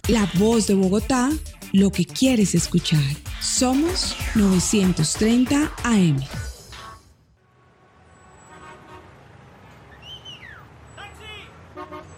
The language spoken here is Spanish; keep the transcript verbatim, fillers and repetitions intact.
La voz de Bogotá, lo que quieres escuchar. Somos novecientos treinta A M.